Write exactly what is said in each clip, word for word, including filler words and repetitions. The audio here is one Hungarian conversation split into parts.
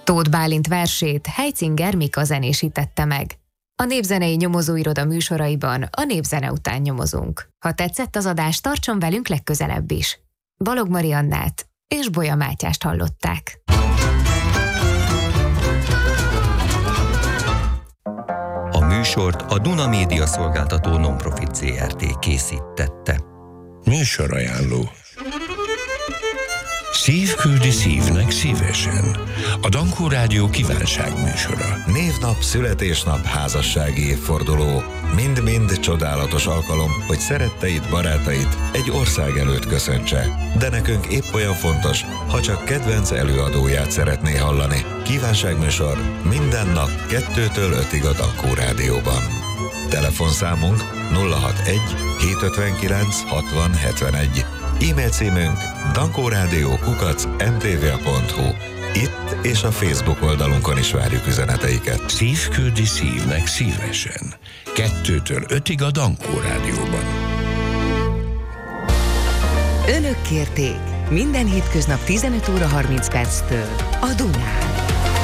Tóth Bálint versét Heizinger Mika zenésítette meg. A Népzenei Nyomozóiroda műsoraiban a népzene után nyomozunk. Ha tetszett az adás, tartson velünk legközelebb is. Balogh Mariannát és Bolya Mátyást hallották. A műsort a Duna Média Szolgáltató Nonprofit zé er té készítette. Műsorajánló. Szív küldi szívnek szívesen. A Dankó Rádió kívánságműsora. Névnap, születésnap, házassági évforduló. Mind-mind csodálatos alkalom, hogy szeretteid, barátait egy ország előtt köszöntse. De nekünk épp olyan fontos, ha csak kedvenc előadóját szeretné hallani. Kívánságműsor minden nap kettőtől ötig a Dankó Rádióban. Telefonszámunk nulla hatvanegy hétszázötvenkilenc hatvan hetvenegy. E-mail címünk dankórádió kukac em té vé pont hu. Itt és a Facebook oldalunkon is várjuk üzeneteiket. Szív küldi szívnek szívesen. Kettőtől ötig a Dankó Rádióban. Önök kérték minden hétköznap tizenöt óra harminc perctől a Dunán.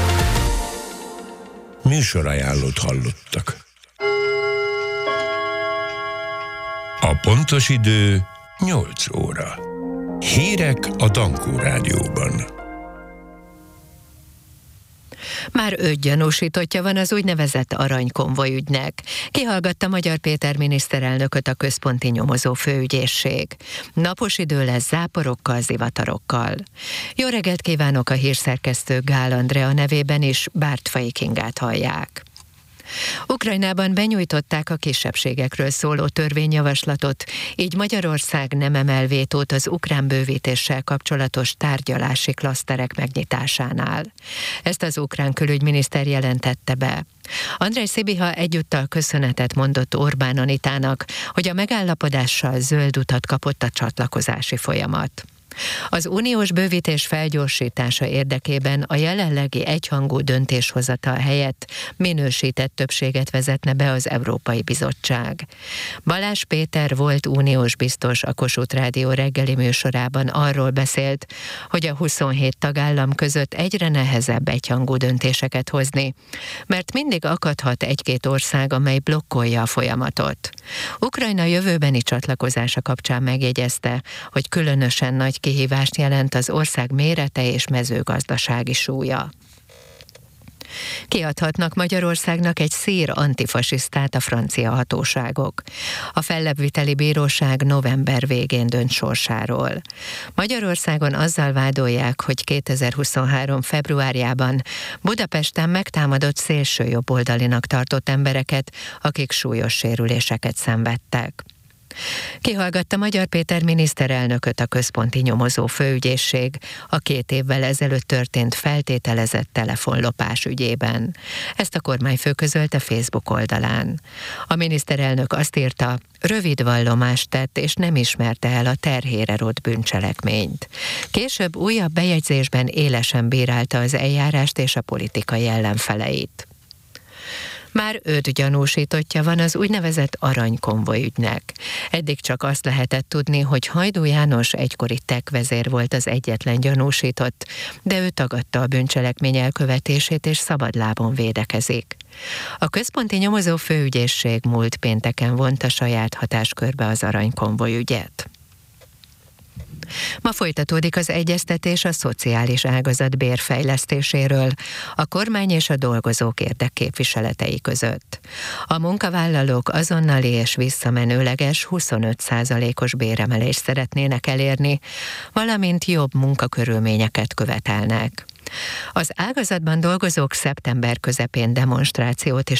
Műsorajánlót hallottak. A pontos idő nyolc óra. Hírek a Dankó Rádióban. Már öt gyanúsítottja van az úgynevezett aranykonvoj ügynek. Kihallgatta Magyar Péter miniszterelnököt a központi nyomozó főügyészség. Napos idő lesz záporokkal, zivatarokkal. Jó reggelt kívánok, a hírszerkesztő Gál Andrea nevében is Bártfai Kingát hallják. Ukrajnában benyújtották a kisebbségekről szóló törvényjavaslatot, így Magyarország nem emel vétót az ukrán bővítéssel kapcsolatos tárgyalási klaszterek megnyitásánál. Ezt az ukrán külügyminiszter jelentette be. Andrej Szibiha egyúttal köszönetet mondott Orbán Anitának, hogy a megállapodással zöld utat kapott a csatlakozási folyamat. Az uniós bővítés felgyorsítása érdekében a jelenlegi egyhangú döntéshozatal helyett minősített többséget vezetne be az Európai Bizottság. Balázs Péter volt uniós biztos a Kossuth Rádió reggeli műsorában arról beszélt, hogy a huszonhét tagállam között egyre nehezebb egyhangú döntéseket hozni, mert mindig akadhat egy-két ország, amely blokkolja a folyamatot. Ukrajna jövőbeni csatlakozása kapcsán megjegyezte, hogy különösen nagy kihívást jelent az ország mérete és mezőgazdasági súlya. Kiadhatnak Magyarországnak egy szír antifasisztát a francia hatóságok. A fellebbviteli bíróság november végén dönt sorsáról. Magyarországon azzal vádolják, hogy kétezer-huszonhárom februárjában Budapesten megtámadott szélsőjobboldalinak tartott embereket, akik súlyos sérüléseket szenvedtek. Kihallgatta Magyar Péter miniszterelnököt a központi nyomozó főügyészség a két évvel ezelőtt történt feltételezett telefonlopás ügyében. Ezt a kormányfő közölte Facebook oldalán. A miniszterelnök azt írta, rövid vallomást tett és nem ismerte el a terhére rótt bűncselekményt. Később újabb bejegyzésben élesen bírálta az eljárást és a politikai ellenfeleit. Már öt gyanúsítottja van az úgynevezett aranykonvoj ügynek. Eddig csak azt lehetett tudni, hogy Hajdú János egykori tek vezér volt az egyetlen gyanúsított, de ő tagadta a bűncselekmény elkövetését és szabadlábon védekezik. A központi nyomozó főügyészség múlt pénteken vonta saját hatáskörbe az aranykonvoj ügyet. Ma folytatódik az egyeztetés a szociális ágazat bérfejlesztéséről, a kormány és a dolgozók érdekképviseletei között. A munkavállalók azonnali és visszamenőleges huszonöt százalékos béremelést szeretnének elérni, valamint jobb munkakörülményeket követelnek. Az ágazatban dolgozók szeptember közepén demonstrációt és